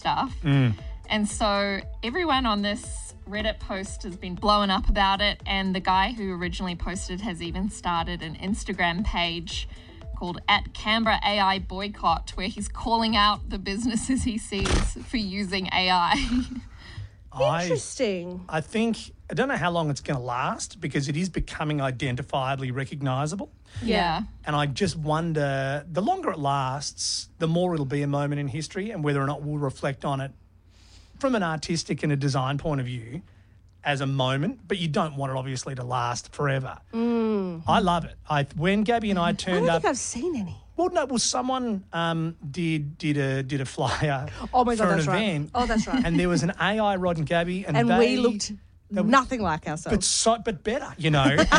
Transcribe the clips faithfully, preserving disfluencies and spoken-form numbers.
stuff. Mm. And so everyone on this Reddit post has been blowing up about it, and the guy who originally posted has even started an Instagram page called at Canberra A I Boycott, where he's calling out the businesses he sees for using A I. Interesting. I, I think, I don't know how long it's going to last because it is becoming identifiably recognisable. Yeah. And I just wonder, the longer it lasts, the more it'll be a moment in history, and whether or not we'll reflect on it from an artistic and a design point of view as a moment, but you don't want it obviously to last forever. Mm. I love it. I When Gabby and I turned I don't up... think I've seen any. Well, no, well, someone um, did did a did a flyer oh my God, for an that's event. Right. Oh, that's right. And there was an A I Rod and Gabby, and, and they, we looked they, nothing like ourselves, but so, but better, you know. And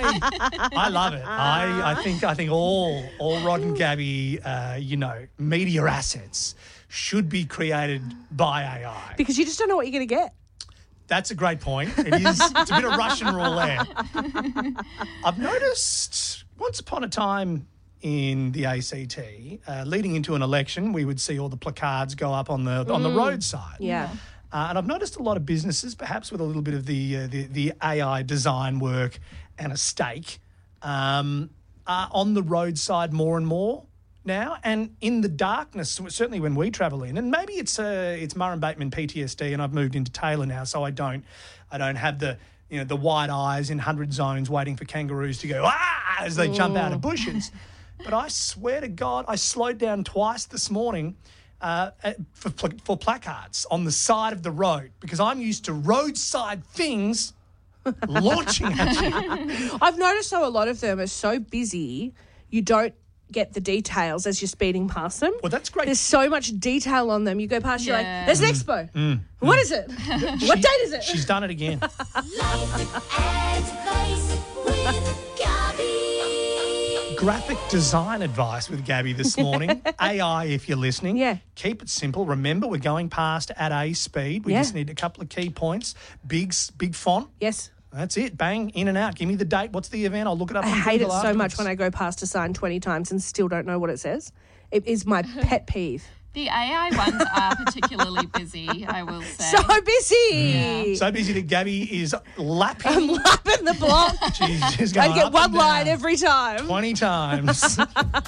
I I love it. I, I think I think all all Rod and Gabby, uh, you know, media assets should be created by A I because you just don't know what you're going to get. That's a great point. It is. It's a bit of Russian roulette. I've noticed once upon a time in the A C T, uh, leading into an election, we would see all the placards go up on the on the Mm. roadside. Yeah. Uh, and I've noticed a lot of businesses, perhaps with a little bit of the uh, the, the A I design work and a stake, um, are on the roadside more and more now. And in the darkness, certainly when we travel in, and maybe it's uh, it's Murray Bateman P T S D, and I've moved into Taylor now, so I don't I don't have the you know the wide eyes in hundred zones waiting for kangaroos to go ah as they Ooh. jump out of bushes. But I swear to God, I slowed down twice this morning uh, for, for placards on the side of the road because I'm used to roadside things launching at you. I've noticed, though, a lot of them are so busy, you don't get the details as you're speeding past them. Well, that's great. There's so much detail on them. You go past, yeah. you're like, there's an expo. Mm. What mm. is it? She, what date is it? She's done it again. Graphic design advice with Gabby this morning. A I, if you're listening. Yeah. Keep it simple. Remember, we're going past at a speed. We yeah. just need a couple of key points. Big, big font. Yes. That's it. Bang, in and out. Give me the date. What's the event? I'll look it up. I on hate Google it so afterwards. much when I go past a sign twenty times and still don't know what it says. It is my pet peeve. The A I ones are particularly busy, I will say. So busy. Yeah. So busy that Gabby is lapping. I'm lapping the block. She's just going I get up one and line down every time. twenty times.